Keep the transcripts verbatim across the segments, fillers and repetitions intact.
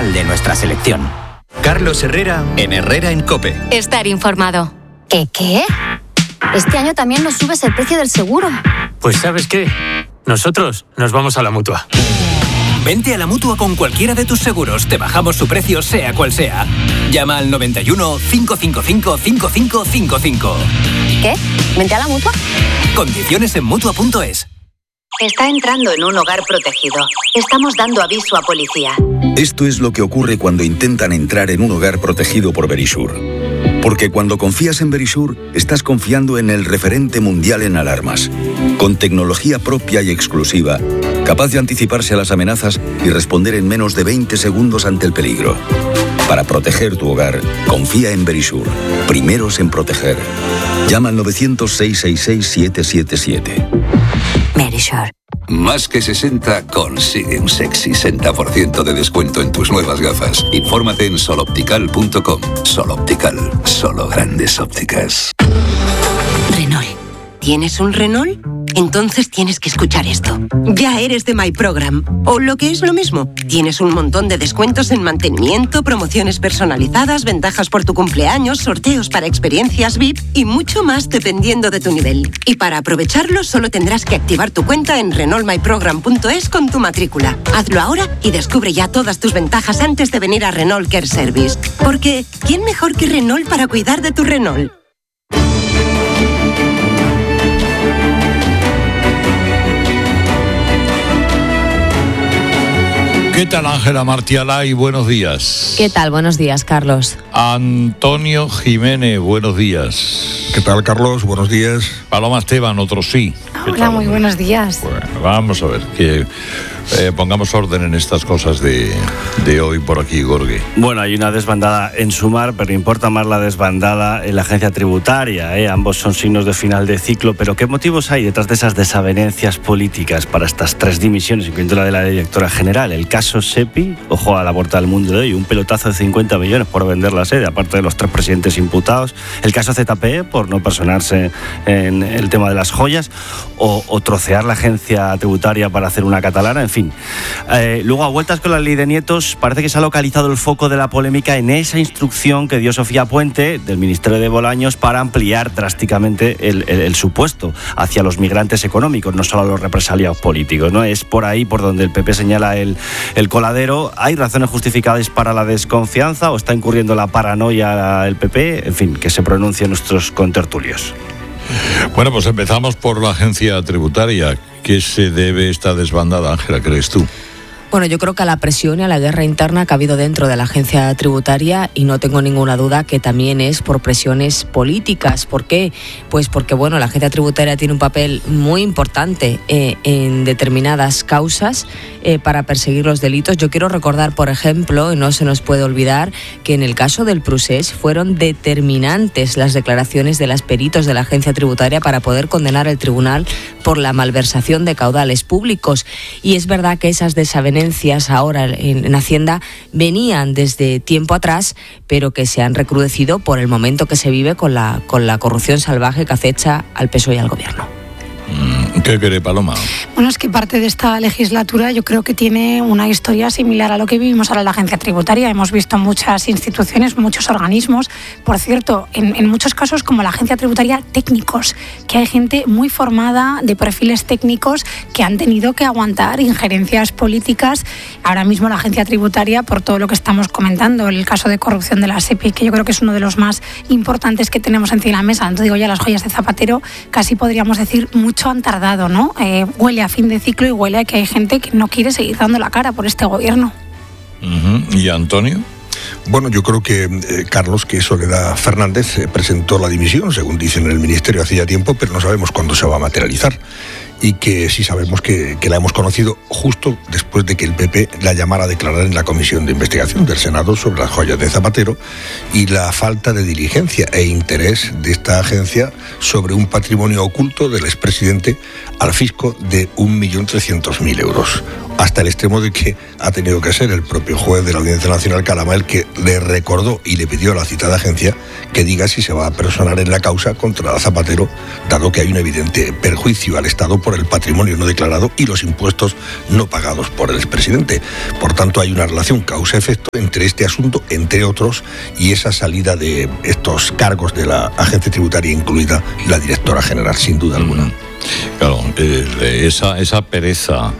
de nuestra selección. Carlos Herrera en Herrera en COPE. Estar informado. ¿Qué qué? Este año también nos subes el precio del seguro. Pues ¿sabes qué? Nosotros nos vamos a la Mutua. Vente a la Mutua con cualquiera de tus seguros. Te bajamos su precio, sea cual sea. Llama al noventa y uno, cinco cinco cinco, cinco cinco cinco cinco. ¿Qué? ¿Vente a la Mutua? Condiciones en Mutua punto es. Está entrando en un hogar protegido. Estamos dando aviso a policía. Esto es lo que ocurre cuando intentan entrar en un hogar protegido por Verisur. Porque cuando confías en Verisur, estás confiando en el referente mundial en alarmas. Con tecnología propia y exclusiva, capaz de anticiparse a las amenazas y responder en menos de veinte segundos ante el peligro. Para proteger tu hogar, confía en Verisur. Primeros en proteger. Llama al novecientos, seiscientos sesenta y seis, siete siete siete. Verisur. Más que sesenta consigue un sexy sesenta por ciento de descuento en tus nuevas gafas. Infórmate en sol optical punto com. Sol Optical, solo grandes ópticas. Renault. ¿Tienes un Renault? Entonces tienes que escuchar esto. Ya eres de My Program. O lo que es lo mismo, tienes un montón de descuentos en mantenimiento, promociones personalizadas, ventajas por tu cumpleaños, sorteos para experiencias V I P y mucho más dependiendo de tu nivel. Y para aprovecharlo solo tendrás que activar tu cuenta en renault my program punto es con tu matrícula. Hazlo ahora y descubre ya todas tus ventajas antes de venir a Renault Care Service. Porque ¿quién mejor que Renault para cuidar de tu Renault? ¿Qué tal, Ángela Martialay? Buenos días. ¿Qué tal? Buenos días, Carlos. Antonio Jiménez, buenos días. ¿Qué tal, Carlos? Buenos días. Paloma Esteban, otro sí. Hola, muy buenos días. Bueno, vamos a ver, que eh, pongamos orden en estas cosas de, de hoy por aquí, Gorge. Bueno, hay una desbandada en Sumar, pero importa más la desbandada en la agencia tributaria. ¿eh? Ambos son signos de final de ciclo, pero ¿qué motivos hay detrás de esas desavenencias políticas para estas tres dimisiones, incluyendo la de la directora general? El caso SEPI, ojo a la puerta del mundo de hoy, un pelotazo de cincuenta millones por vender la sede, aparte de los tres presidentes imputados. El caso Z P E, por no personarse en el tema de las joyas, o, o trocear la agencia tributaria para hacer una catalana, en fin. Eh, luego, a vueltas con la ley de nietos, parece que se ha localizado el foco de la polémica en esa instrucción que dio Sofía Puente del Ministerio de Bolaños para ampliar drásticamente el, el, el supuesto hacia los migrantes económicos, no solo a los represaliados políticos, ¿no? Es por ahí por donde el P P señala el, el coladero. ¿Hay razones justificadas para la desconfianza o está incurriendo la paranoia el P P? En fin, que se pronuncien nuestros contertulios. Bueno, pues empezamos por la agencia tributaria. ¿Qué se debe esta desbandada, Ángela, crees tú? Bueno, yo creo que a la presión y a la guerra interna que ha habido dentro de la agencia tributaria, y no tengo ninguna duda que también es por presiones políticas. ¿Por qué? Pues porque, bueno, la agencia tributaria tiene un papel muy importante eh, en determinadas causas eh, para perseguir los delitos. Yo quiero recordar, por ejemplo, y no se nos puede olvidar, que en el caso del Prusés fueron determinantes las declaraciones de los peritos de la agencia tributaria para poder condenar al tribunal por la malversación de caudales públicos. Y es verdad que esas desavenencias ahora en, en Hacienda venían desde tiempo atrás, pero que se han recrudecido por el momento que se vive con la, con la corrupción salvaje que acecha al P S O E y al Gobierno. ¿Qué quiere, Paloma? Bueno, es que parte de esta legislatura yo creo que tiene una historia similar a lo que vivimos ahora en la agencia tributaria. Hemos visto muchas instituciones, muchos organismos, por cierto, en, en muchos casos como la agencia tributaria, técnicos, que hay gente muy formada de perfiles técnicos que han tenido que aguantar injerencias políticas. Ahora mismo la agencia tributaria, por todo lo que estamos comentando, el caso de corrupción de la SEPI, que yo creo que es uno de los más importantes que tenemos encima de la mesa, no digo ya las joyas de Zapatero, casi podríamos decir mucho han tardado, ¿no? Eh, huele a fin de ciclo y huele a que hay gente que no quiere seguir dando la cara por este gobierno. Uh-huh. ¿Y Antonio? Bueno, yo creo que, eh, Carlos, que Soledad Fernández eh, presentó la dimisión, según dicen en el Ministerio, hace ya tiempo, pero no sabemos cuándo se va a materializar. Y que sí sabemos que, que la hemos conocido justo después de que el P P la llamara a declarar en la Comisión de Investigación del Senado sobre las joyas de Zapatero y la falta de diligencia e interés de esta agencia sobre un patrimonio oculto del expresidente al fisco de un millón trescientos mil euros. hasta el extremo de que ha tenido que ser el propio juez de la Audiencia Nacional, Calama, el que le recordó y le pidió a la citada agencia que diga si se va a personar en la causa contra Zapatero, dado que hay un evidente perjuicio al Estado por el patrimonio no declarado y los impuestos no pagados por el expresidente. Por tanto, hay una relación causa-efecto entre este asunto, entre otros, y esa salida de estos cargos de la agencia tributaria, incluida la directora general, sin duda alguna. Mm. Claro, eh, esa, esa pereza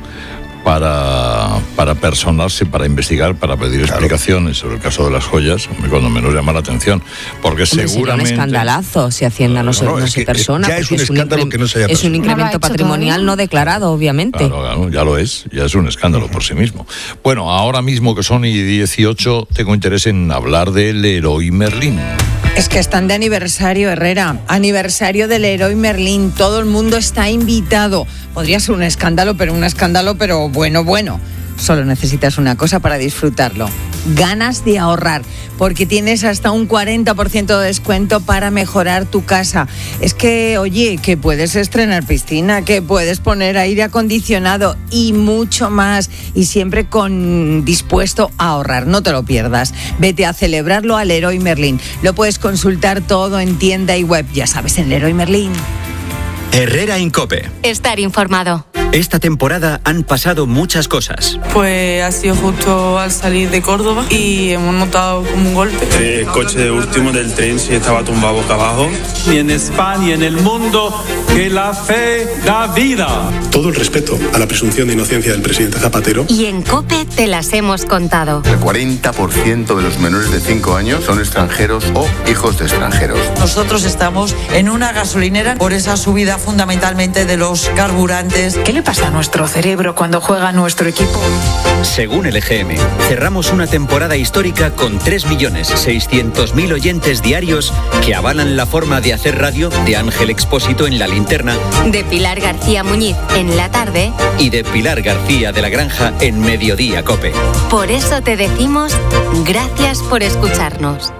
para, para personarse, para investigar, para pedir claro. explicaciones sobre el caso de las joyas, cuando menos llama la atención, porque Hombre, seguramente... sería un escandalazo si Hacienda no se, no, no se persona. Ya es un escándalo que no se haya Es un incremento no patrimonial todavía. no declarado, obviamente. Claro, claro, ya lo es, ya es un escándalo uh-huh. por sí mismo. Bueno, ahora mismo que son y dieciocho, tengo interés en hablar del Leroy Merlin. Es que están de aniversario, Herrera. Aniversario del Leroy Merlin. Todo el mundo está invitado. Podría ser un escándalo, pero un escándalo, pero bueno, bueno. Solo necesitas una cosa para disfrutarlo. Ganas de ahorrar, porque tienes hasta un cuarenta por ciento de descuento para mejorar tu casa. Es que, oye, que puedes estrenar piscina, que puedes poner aire acondicionado y mucho más. Y siempre con dispuesto a ahorrar. No te lo pierdas. Vete a celebrarlo al Leroy Merlin. Lo puedes consultar todo en tienda y web. Ya sabes, en Leroy Merlin. Herrera Incope. Estar informado. Esta temporada han pasado muchas cosas. Pues ha sido justo al salir de Córdoba y hemos notado como un golpe. El coche de último del tren sí estaba tumbado boca abajo. Y en España y en el mundo, que la fe da vida. Todo el respeto a la presunción de inocencia del presidente Zapatero. Y en COPE te las hemos contado. El cuarenta por ciento de los menores de cinco años son extranjeros o hijos de extranjeros. Nosotros estamos en una gasolinera por esa subida fundamentalmente de los carburantes. ¿Qué le pasa a nuestro cerebro cuando juega nuestro equipo? Según el E G M, cerramos una temporada histórica con tres millones seiscientos mil oyentes diarios que avalan la forma de hacer radio de Ángel Expósito en La Linterna, de Pilar García Muñiz en La Tarde y de Pilar García de la Granja en Mediodía COPE. Por eso te decimos gracias por escucharnos.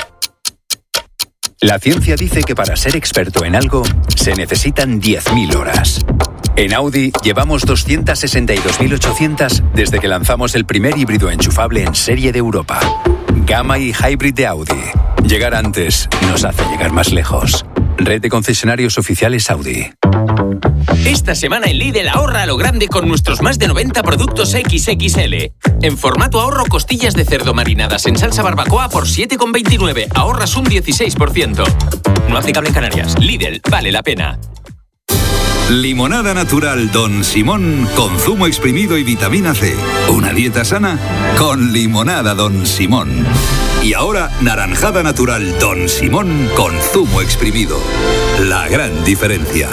La ciencia dice que para ser experto en algo se necesitan diez mil horas. En Audi llevamos doscientas sesenta y dos mil ochocientas desde que lanzamos el primer híbrido enchufable en serie de Europa. Gamma y Hybrid de Audi. Llegar antes nos hace llegar más lejos. Red de concesionarios oficiales Audi. Esta semana en Lidl ahorra a lo grande con nuestros más de noventa productos equis equis ele. En formato ahorro, costillas de cerdo marinadas en salsa barbacoa por siete con veintinueve. Ahorras un dieciséis por ciento. No aplicable en Canarias. Lidl, vale la pena. Limonada natural Don Simón con zumo exprimido y vitamina C. Una dieta sana con limonada Don Simón. Y ahora naranjada natural Don Simón con zumo exprimido. La gran diferencia.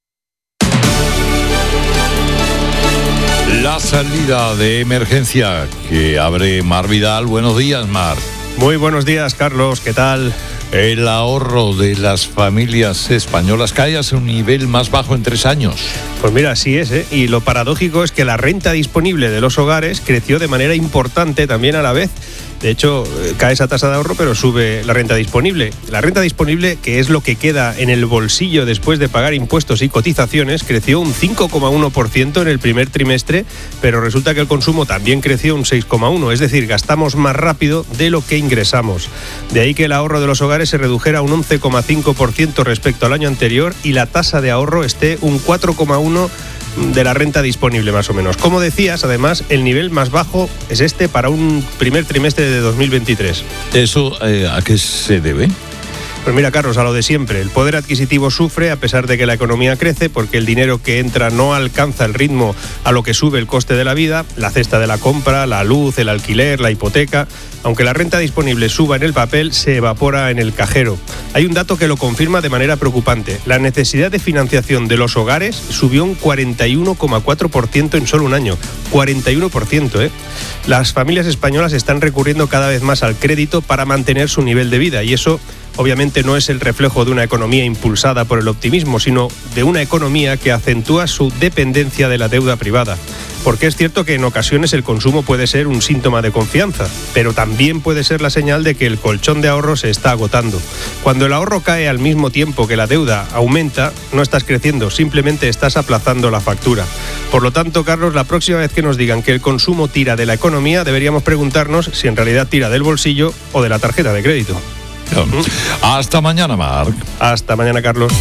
La salida de emergencia que abre Mar Vidal. Buenos días, Mar. Muy buenos días, Carlos. ¿Qué tal? El ahorro de las familias españolas cae a su nivel más bajo en tres años. Pues mira, así es, ¿eh? Y lo paradójico es que la renta disponible de los hogares creció de manera importante también a la vez. De hecho, cae esa tasa de ahorro, pero sube la renta disponible. La renta disponible, que es lo que queda en el bolsillo después de pagar impuestos y cotizaciones, creció un cinco coma uno por ciento en el primer trimestre, pero resulta que el consumo también creció un seis coma uno por ciento, es decir, gastamos más rápido de lo que ingresamos. De ahí que el ahorro de los hogares se redujera un once coma cinco por ciento respecto al año anterior y la tasa de ahorro esté un cuatro coma uno por ciento de la renta disponible, más o menos. Como decías, además, el nivel más bajo es este para un primer trimestre de dos mil veintitrés. ¿Eso eh, a qué se debe? Pues mira, Carlos, a lo de siempre. El poder adquisitivo sufre a pesar de que la economía crece porque el dinero que entra no alcanza el ritmo a lo que sube el coste de la vida, la cesta de la compra, la luz, el alquiler, la hipoteca. Aunque la renta disponible suba en el papel, se evapora en el cajero. Hay un dato que lo confirma de manera preocupante. La necesidad de financiación de los hogares subió un cuarenta y uno coma cuatro por ciento en solo un año. cuarenta y uno por ciento, ¿eh? Las familias españolas están recurriendo cada vez más al crédito para mantener su nivel de vida y eso obviamente no es el reflejo de una economía impulsada por el optimismo, sino de una economía que acentúa su dependencia de la deuda privada. porque es cierto que en ocasiones el consumo puede ser un síntoma de confianza, pero también puede ser la señal de que el colchón de ahorro se está agotando. Cuando el ahorro cae al mismo tiempo que la deuda aumenta, no estás creciendo, simplemente estás aplazando la factura. Por lo tanto, Carlos, la próxima vez que nos digan que el consumo tira de la economía, deberíamos preguntarnos si en realidad tira del bolsillo o de la tarjeta de crédito. Hasta mañana, Marc. Hasta mañana, Carlos.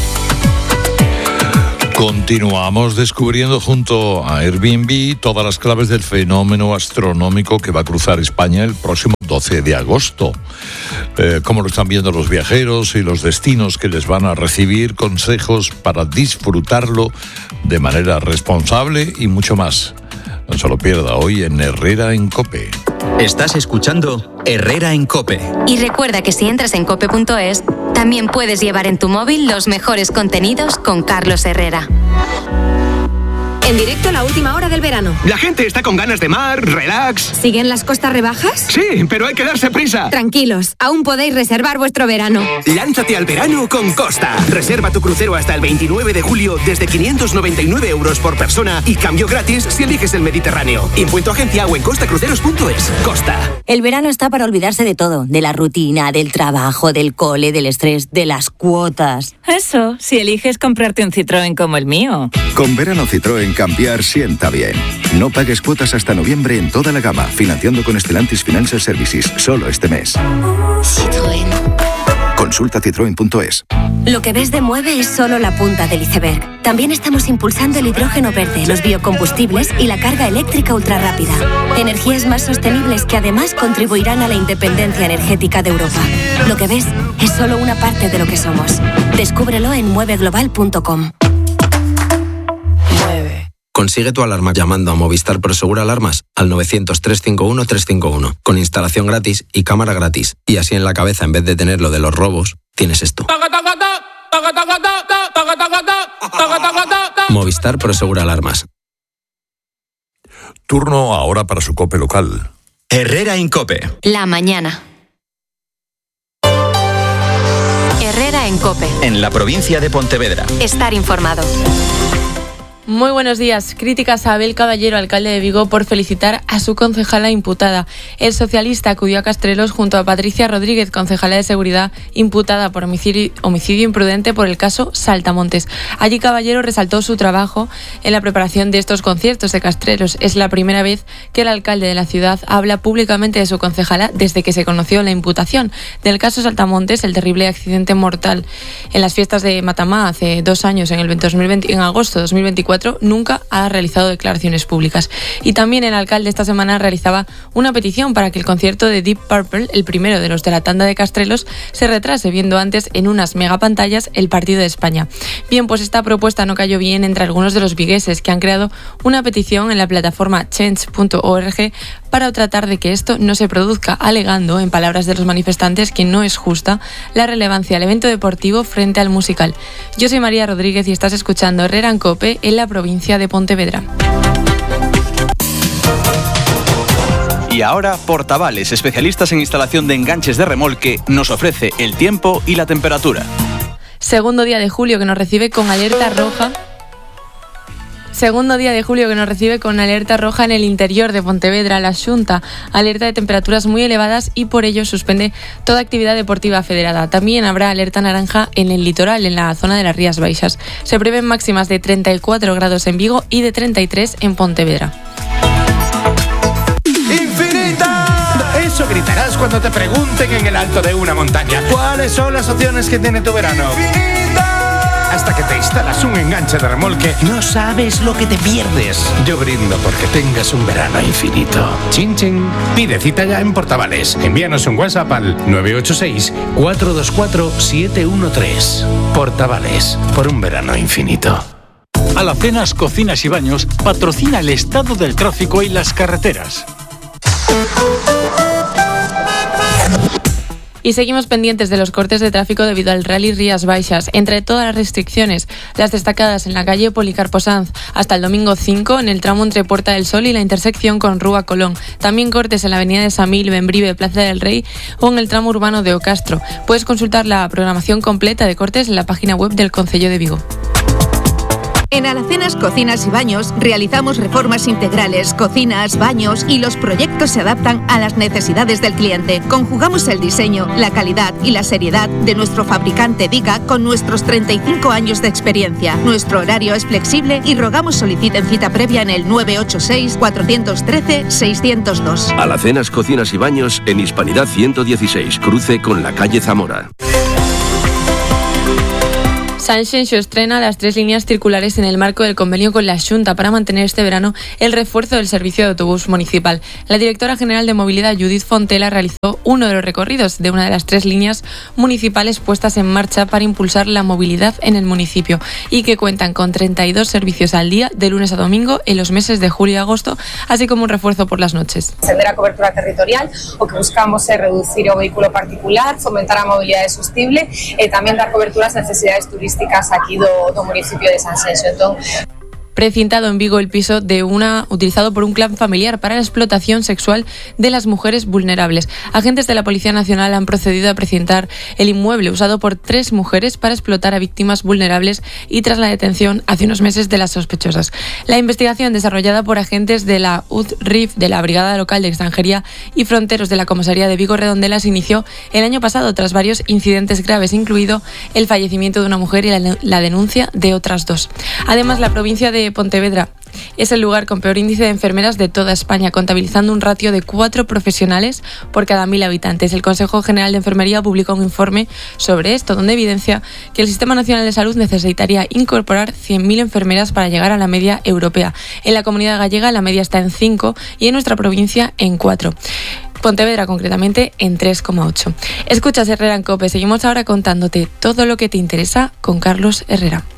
Continuamos descubriendo junto a Airbnb todas las claves del fenómeno astronómico que va a cruzar España el próximo doce de agosto. Eh, cómo lo están viendo los viajeros y los destinos que les van a recibir, consejos para disfrutarlo de manera responsable y mucho más. No se lo pierda hoy en Herrera en COPE. Estás escuchando Herrera en COPE. Y recuerda que si entras en cope punto es, también puedes llevar en tu móvil los mejores contenidos con Carlos Herrera. En directo, la última hora del verano. La gente está con ganas de mar, relax. ¿Siguen las costas rebajas? Sí, pero hay que darse prisa. Tranquilos, aún podéis reservar vuestro verano. Lánzate al verano con Costa. Reserva tu crucero hasta el veintinueve de julio desde quinientos noventa y nueve euros por persona y cambio gratis si eliges el Mediterráneo. Impuesto agencia o en costa cruceros punto es. Costa. El verano está para olvidarse de todo, de la rutina, del trabajo, del cole, del estrés, de las cuotas. Eso, si eliges comprarte un Citroën como el mío. Con verano Citroën cambiar sienta bien. No pagues cuotas hasta noviembre en toda la gama, financiando con Stellantis Financial Services, solo este mes. Citroën. Consulta citroen punto es. Lo que ves de Mueve es solo la punta del iceberg. También estamos impulsando el hidrógeno verde, los biocombustibles y la carga eléctrica ultrarrápida. Energías más sostenibles que además contribuirán a la independencia energética de Europa. Lo que ves es solo una parte de lo que somos. Descúbrelo en mueve global punto com. Consigue tu alarma llamando a Movistar Prosegur Alarmas al novecientos, trescientos cincuenta y uno, trescientos cincuenta y uno, con instalación gratis y cámara gratis. Y así en la cabeza, en vez de tener lo de los robos, tienes esto. Movistar Prosegur Alarmas. Turno ahora para su COPE local. Herrera en COPE. La mañana. Herrera en COPE. En la provincia de Pontevedra. Estar informado. Muy buenos días. Críticas a Abel Caballero, alcalde de Vigo, por felicitar a su concejala imputada. El socialista acudió a Castrelos junto a Patricia Rodríguez, concejala de Seguridad, imputada por homicidio, homicidio imprudente por el caso Saltamontes. Allí Caballero resaltó su trabajo en la preparación de estos conciertos de Castrelos. Es la primera vez que el alcalde de la ciudad habla públicamente de su concejala desde que se conoció la imputación del caso Saltamontes, el terrible accidente mortal en las fiestas de Matamá hace dos años, en el dos mil veinte, en agosto de dos mil veinticuatro. Nunca ha realizado declaraciones públicas. Y también el alcalde esta semana realizaba una petición para que el concierto de Deep Purple, el primero de los de la tanda de Castrelos, se retrase, viendo antes en unas megapantallas el partido de España. Bien, pues esta propuesta no cayó bien entre algunos de los vigueses, que han creado una petición en la plataforma change punto org para tratar de que esto no se produzca, alegando, en palabras de los manifestantes, que no es justa la relevancia del evento deportivo frente al musical. Yo soy María Rodríguez y estás escuchando Herrera en COPE en la provincia de Pontevedra. Y ahora, Portavales, especialistas en instalación de enganches de remolque, nos ofrece el tiempo y la temperatura. Segundo día de julio que nos recibe con alerta roja. Segundo día de julio que nos recibe con alerta roja en el interior de Pontevedra. La Xunta alerta de temperaturas muy elevadas y por ello suspende toda actividad deportiva federada. También habrá alerta naranja en el litoral, en la zona de las Rías Baixas. Se prevén máximas de treinta y cuatro grados en Vigo y de treinta y tres en Pontevedra. ¡Infinita! Eso gritarás cuando te pregunten en el alto de una montaña. ¿Cuáles son las opciones que tiene tu verano? ¡Infinita! Hasta que te instalas un enganche de remolque, no sabes lo que te pierdes. Yo brindo porque tengas un verano infinito. Chin chin. Pide cita ya en Portavales. Envíanos un WhatsApp al nueve ocho seis, cuatro dos cuatro, siete uno tres. Portavales, por un verano infinito. Alacenas, Cocinas y Baños patrocina el estado del tráfico y las carreteras. Y seguimos pendientes de los cortes de tráfico debido al Rally Rías Baixas. Entre todas las restricciones, las destacadas en la calle Policarpo Sanz hasta el domingo cinco en el tramo entre Puerta del Sol y la intersección con Rúa Colón. También cortes en la avenida de Samil, Bembrive, Plaza del Rey o en el tramo urbano de Ocastro. Puedes consultar la programación completa de cortes en la página web del Concello de Vigo. En Alacenas Cocinas y Baños realizamos reformas integrales, cocinas, baños y los proyectos se adaptan a las necesidades del cliente. Conjugamos el diseño, la calidad y la seriedad de nuestro fabricante Dica con nuestros treinta y cinco años de experiencia. Nuestro horario es flexible y rogamos soliciten cita previa en el nueve ocho seis, cuatro uno tres, seis cero dos. Alacenas Cocinas y Baños en Hispanidad ciento dieciséis, cruce con la calle Zamora. Sanxenxo estrena las tres líneas circulares en el marco del convenio con la Xunta para mantener este verano el refuerzo del servicio de autobús municipal. La directora general de Movilidad, Judith Fontela, realizó uno de los recorridos de una de las tres líneas municipales puestas en marcha para impulsar la movilidad en el municipio y que cuentan con treinta y dos servicios al día de lunes a domingo en los meses de julio y agosto, así como un refuerzo por las noches. Extender la cobertura territorial, o que buscamos es reducir el vehículo particular, fomentar la movilidad sostenible e tamén dar cobertura ás necesidades turísticas aquí do, do municipio de Sanxenxo. Entón, Precintado en Vigo el piso de una utilizado por un clan familiar para la explotación sexual de las mujeres vulnerables. Agentes de la Policía Nacional han procedido a precintar el inmueble usado por tres mujeres para explotar a víctimas vulnerables y tras la detención hace unos meses de las sospechosas. La investigación desarrollada por agentes de la U D R I F, de la Brigada Local de Extranjería y Fronteros de la Comisaría de Vigo Redondela se inició el año pasado tras varios incidentes graves, incluido el fallecimiento de una mujer y la, la denuncia de otras dos. Además, la provincia de Pontevedra es el lugar con peor índice de enfermeras de toda España, contabilizando un ratio de cuatro profesionales por cada mil habitantes. El Consejo General de Enfermería publicó un informe sobre esto, donde evidencia que el Sistema Nacional de Salud necesitaría incorporar cien mil enfermeras para llegar a la media europea. En la Comunidad Gallega la media está en cinco y en nuestra provincia en cuatro. Pontevedra concretamente en tres coma ocho. Escuchas Herrera en COPE. Seguimos ahora contándote todo lo que te interesa con Carlos Herrera.